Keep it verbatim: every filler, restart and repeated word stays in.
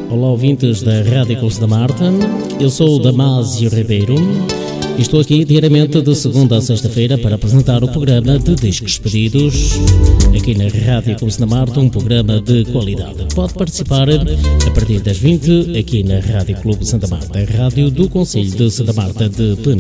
Olá, ouvintes da Rádio Clube da Marta. Eu sou o Damásio Ribeiro e estou aqui diariamente de segunda a sexta-feira para apresentar o programa de Discos Pedidos aqui na Rádio Clube da Marta, um programa de qualidade. Pode participar a partir das vinte aqui na Rádio Clube Santa Marta, a rádio do Concelho de Santa Marta de Penedês.